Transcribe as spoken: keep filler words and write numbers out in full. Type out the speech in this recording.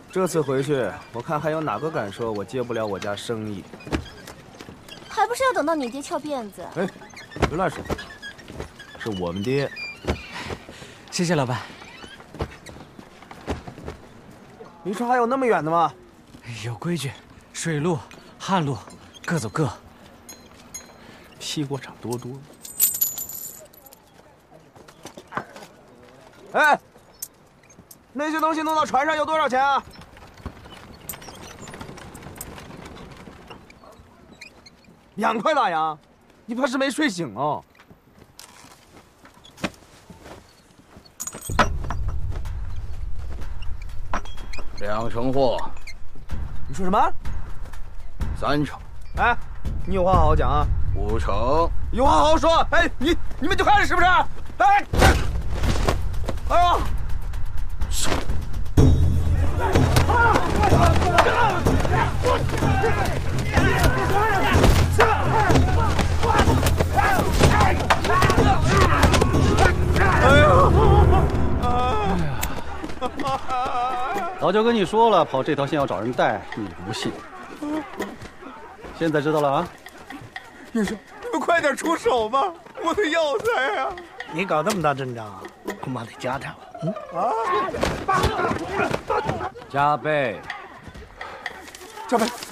这次回去，我看还有哪个敢说我接不了我家生意？ 还不是要等到你爹翘辫子？ 哎，别乱说，是我们爹。 谢谢老板。 离川还有那么远的吗？ 有规矩，水路、旱路，各走各。 屁锅厂多多。哎，那些东西弄到船上要多少钱啊？两块大洋，你怕是没睡醒哦？ 两成货。 你说什么？ 三成。 哎，你有话好好讲啊。 五成。 有话好好说。哎，你你们就看着是不是？哎，哎呀！ 早就跟你说了，跑这条线要找人带，你不信。现在知道了啊？ 医生，你们快点出手吧，我的药材呀！ 你搞这么大阵仗，恐怕得加点了。嗯啊， 加倍， 加倍。